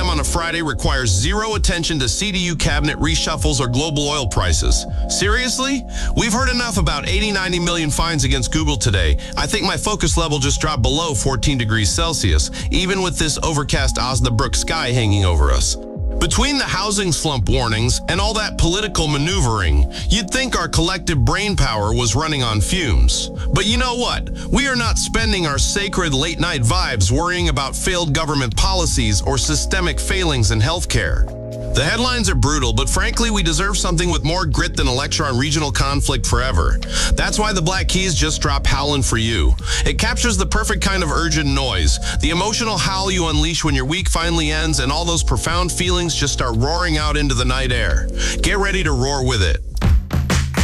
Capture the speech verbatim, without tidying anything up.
com on a Friday requires zero attention to C D U cabinet reshuffles or global oil prices. Seriously? We've heard enough about eighty, ninety million fines against Google today. I think my focus level just dropped below fourteen degrees Celsius, even with this overcast Osnabrück sky hanging over us. Between the housing slump warnings and all that political maneuvering, you'd think our collective brain power was running on fumes. But you know what? We are not spending our sacred late-night vibes worrying about failed government policies or systemic failings in healthcare. The headlines are brutal, but frankly, we deserve something with more grit than a lecture on regional conflict forever. That's why the Black Keys just dropped Howlin' For You. It captures the perfect kind of urgent noise, the emotional howl you unleash when your week finally ends and all those profound feelings just start roaring out into the night air. Get ready to roar with it.